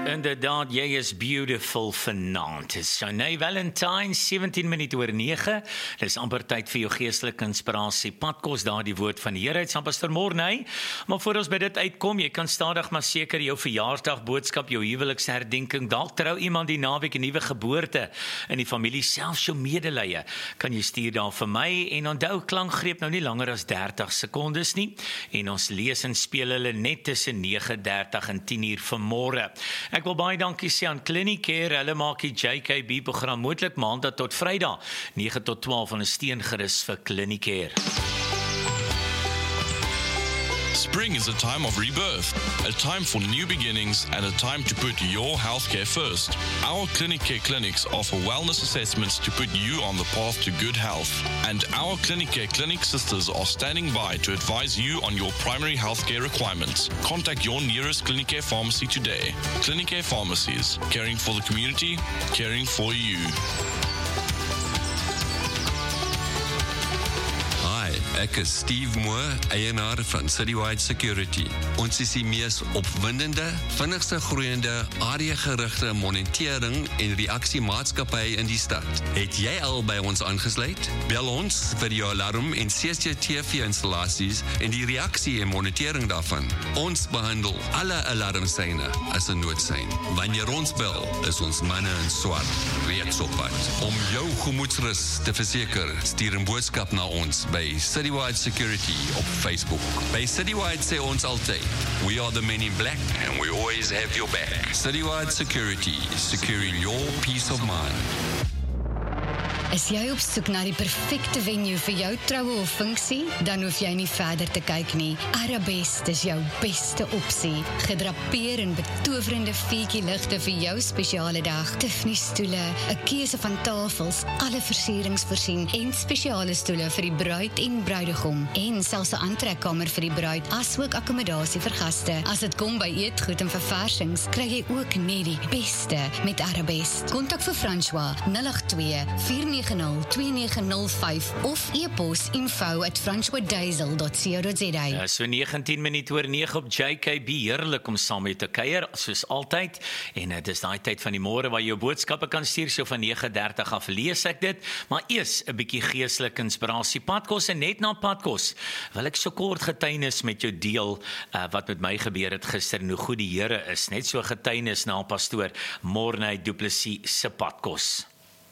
Inderdaad, jy is beautiful vanaand. Dis Shanae Valentine, 17 minute oor 9. Dis amper tyd vir jou geestelike inspirasie. Padkos daar die woord van die Here uit Pastor Morney. Maar voor ons by dit uitkom, jy kan stadig maar seker jou verjaarsdag boodskap, jou huweliksherdenking, dalk trou iemand die naweek 'n nuwe geboorte in die familie, selfs jou medelee. Kan jy stuur daar vir my en onthou klankgreep nou nie langer as 30 sekondes nie. En ons lees en speel hulle net tussen 9:30 en 10:00 vanmôre. Ek wil baie dankie sê aan Clinicare, hulle maak die JKB program moontlik maandag tot Vrydag 9 tot 12 van 'n steengerus vir Clinicare. Spring is a time of rebirth, a time for new beginnings and a time to put your healthcare first. Our Clinicare clinics offer wellness assessments to put you on the path to good health. And our Clinicare clinic sisters are standing by to advise you on your primary healthcare requirements. Contact your nearest Clinicare pharmacy today. Clinicare Pharmacies, caring for the community, caring for you. Ek is Steve Moore, eienaar van Citywide Security. Ons is die mees opwindende, vinnigste groeiende, area-gerigte monitering en reaksiemaatskappy in die stad. Het jy al by ons aangesluit? Bel ons vir jou alarm en CCTV-installasies en die reaksie en monitering daarvan. Ons behandel alle alarmsyne as 'n noodsein. Wanneer ons bel, is ons manne in swart reeds op pad. Om jou gemoedsrus te verseker, stuur 'n boodskap na ons by Citywide Security op Facebook. By Citywide sê ons altyd, we are the men in black and we always have your back. Citywide Security, securing your peace of mind. Is jy op soek na die perfekte venue vir jou troue of funksie? Dan hoef jy nie verder te kyk nie. Arabest is jou beste opsie. Gedrapeer in betowerende vuurtjie-ligte vir jou spesiale dag. Tiffany stoele, 'n keuse van tafels, alle versierings voorsien en spesiale stoele vir die bruid en bruidegom. En selfs 'n aantrekkamer vir die bruid, asook akkommodasie vir gaste. As dit kom by eetgoed en verversings, kry jy ook net die beste met Arabest. Kontak vir François 082-490-2905 of e-pos info@francoisdiesel.co.za. Ja, so 19 minute oor 9 op JKB, heerlik om saam met te kuier, soos altyd, en dit is daai tyd van die môre waar jy jou boodskappe kan stuur, so van 9:30 af lees ek dit, maar eers 'n bietjie geestelike inspirasie, padkos, en net na padkos, wil ek so kort getuienis met jou deel, wat met my gebeur het gister, en hoe goed die Here is, net so getuienis na pastoor Morney Du Plessis se padkos.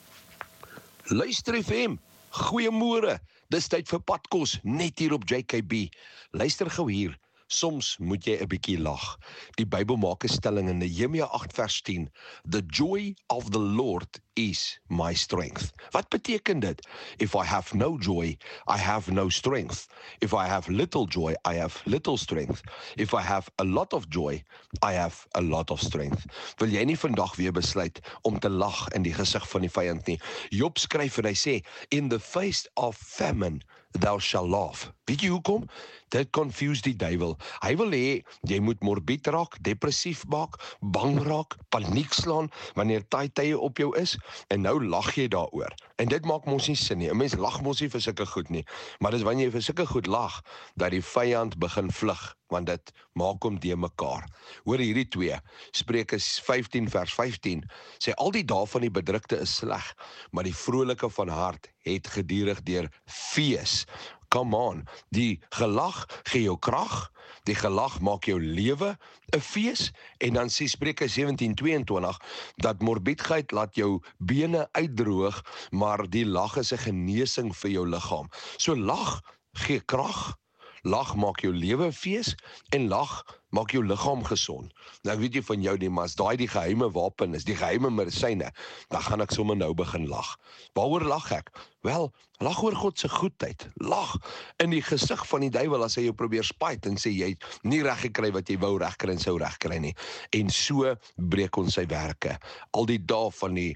Luister FM, goeiemôre, dis tyd vir padkos, net hier op JKB. Luister gou hier, soms moet jy 'n bietjie lag. Die Bybel maak 'n stelling in Nehemia 8 vers 10, the joy of the Lord is my strength. Wat beteken dit? If I have no joy, I have no strength. If I have little joy, I have little strength. If I have a lot of joy, I have a lot of strength. Wil jy nie vandag weer besluit om te lag in die gesig van die vyand nie? Job skryf en hy sê, in the face of famine, thou shall laugh. Weet jy hoekom? Dit confuse die duiwel. Hy wil hê, jy moet morbid raak, depressief maak, bang raak, paniek slaan, wanneer tye op jou is, en nou lag jy daaroor. En dit maak mos nie sin nie. 'n Mens lag mos nie vir sulke goed nie. Maar dis wanneer jy vir sulke goed lag, dat die vyand begin vlug, want dit maak hom de mekaar. Hoor hierdie twee, Spreuke 15 vers 15, sê al die dae van die bedrukte is sleg, maar die vrolike van hart het gedurig deur fees. Come on, die gelag gee jou krag, die gelag maak jou lewe 'n fees, en dan sê Spreuke 17:22, dat morbidheid laat jou bene uitdroog, maar die lag is 'n genesing vir jou liggaam. So lag gee krag, lag maak jou lewe 'n fees, en lag maak jou liggaam gesond. Nou ek weet jy van jou nie, maar as daai die geheime wapen is, die geheime medisyne, dan gaan ek sommer nou begin lag. Waaroor lag ek? Wel, lag oor God se goedheid. Lag in die gesig van die duiwel as hy jou probeer spyt en sê jy het nie reg gekry wat jy wou regkry en sou regkry nie. En so breek ons sy werke. Al die dae van die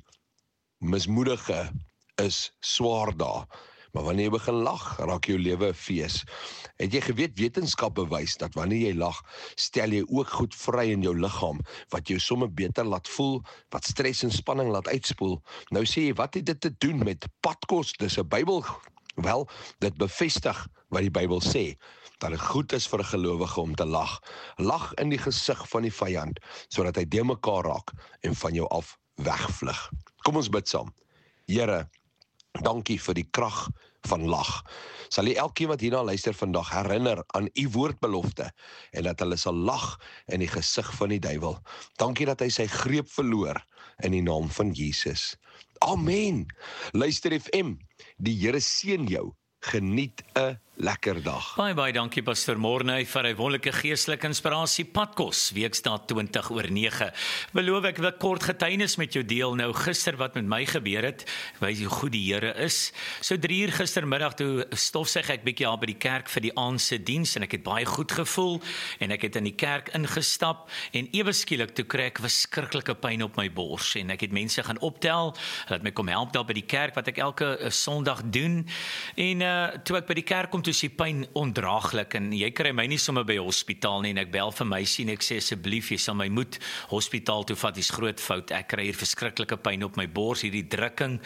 mismoedige is swaar dae. Maar wanneer jy begin lag, raak jou lewe 'n fees. Het jy geweet, wetenskap bewys dat wanneer jy lag, stel jy ook goed vry in jou liggaam, wat jou sommer beter laat voel, wat stres en spanning laat uitspoel. Nou sê jy, wat het dit te doen met padkos? Dis 'n Bybel Wel, dit bevestig wat die Bybel sê, dat dit goed is vir 'n gelowige om te lag. Lag in die gesig van die vyand, sodat hy de mekaar raak en van jou af wegvlug. Kom ons bid saam. Here, dankie vir die krag van lag. Sal U elkeen wat hierna luister vandag herinner aan U woordbelofte en dat hulle sal lag in die gesig van die duiwel. Dankie dat hy sy greep verloor in die naam van Jesus. Amen. Luister FM, die Here seën jou. Geniet 'n lekker dag. Baie dankie Pastor Morney vir 'n wonderlike geestelike inspirasie padkos, Weekstaat 20/9. Beloof ek wil kort getuienis met jou deel. Nou gister wat met my gebeur het, wys hoe goed die Here is. So 3 uur gistermiddag toe stofsuig ek bietjie daar by die kerk vir die aandse diens en ek het baie goed gevoel en ek het in die kerk ingestap en ewe skielik toe kry ek verskriklike pyn op my bors en ek het mense gaan optel, hulle het my kom help daar by die kerk wat ek elke Sondag doen en toe ek by die kerk kom, toe is die pyn ondraaglik en jy kry my nie sommer by hospitaal nie en ek bel vir meisie en ek sê asseblief jy sal my moet hospitaal toe vat, dis groot fout, ek kry hier verskriklike pyn op my bors, hierdie drukking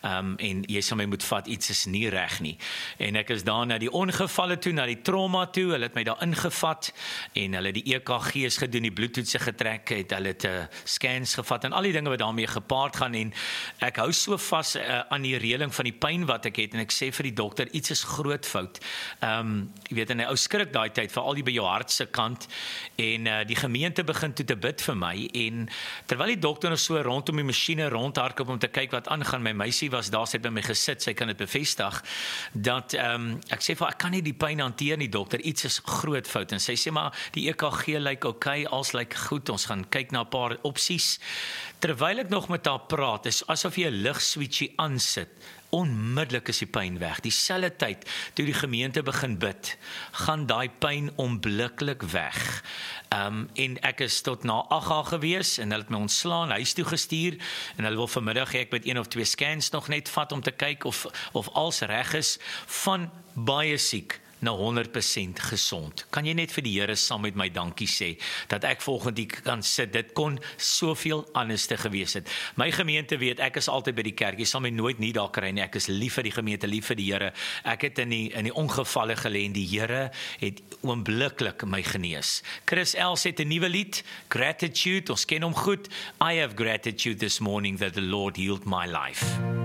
en jy sal my moet vat, iets is nie reg nie. En ek is daar na die ongevalle toe, na die trauma toe, hulle het my daar ingevat en hulle die EKG's gedoen, die bloedtoetse getrek, hulle het scans gevat en al die dinge wat daarmee gepaard gaan en ek hou so vas aan die reëling van die pyn wat ek het en ek sê vir die dokter, iets is groot fout. Jy weet, en 'n ou skrik daai tyd, veral die by jou hart se kant en die gemeente begin toe te bid vir my en terwyl die dokter nou so rondom die masjiene rondhardloop om te kyk wat aangaan, my meisie was daar, sy het by my gesit, sy kan dit bevestig, dat ek sê vir ek kan nie die pyn hanteer nie dokter, iets is groot fout en sy sê maar die EKG lyk okay, alles lyk goed, ons gaan kyk na 'n paar opsies. Terwyl ek nog met haar praat, is asof jy 'n ligswitchie aansit. Onmiddellik is die pyn weg. Dieselfde tyd toe die gemeente begin bid, gaan daai pyn onmiddellik weg. En ek is tot na 8 gewees en hulle het my ontslaan, huis toe gestuur en hulle wil vanmiddag ek met 1 of 2 scans nog net vat om te kyk of alles reg is, van baie siek na 100% gesond. Kan jy net vir die Here saam met my dankie sê, dat ek volgende kan sit, dit kon soveel anders te gewees het. My gemeente weet, ek is altyd by die kerk, jy sal my nooit nie daar kry nie, ek is lief vir die gemeente, lief vir die Here, ek het in die ongevalle gelê en die Here het oombliklik my genees. Chris Els het 'n nuwe lied, Gratitude, ons ken hom goed, I have gratitude this morning that the Lord healed my life.